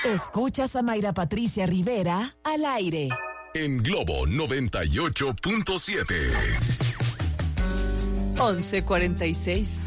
Escuchas a Mayra Patricia Rivera al aire. En Globo 98.7. 11:46.